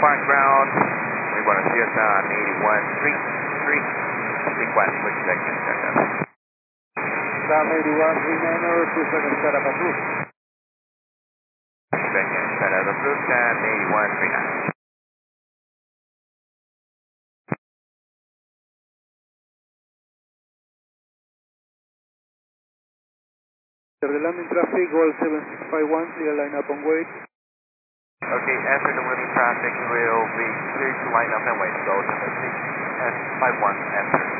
park ground. We want to see us on 8133. Sequence, which section check out? Sam 8139er, 2 seconds setup approved. Second setup approved, and 8139. The landing traffic, all 7651, clear line up and wait. Okay, after the landing traffic will be clear to line up and wait. So, S51 after